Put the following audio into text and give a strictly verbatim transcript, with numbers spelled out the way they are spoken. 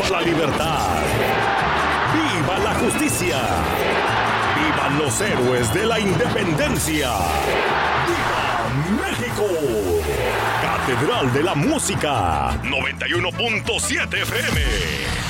¡Viva la libertad! ¡Viva la justicia! ¡Vivan los héroes de la independencia! ¡Viva México! Catedral de la Música, noventa y uno punto siete F M.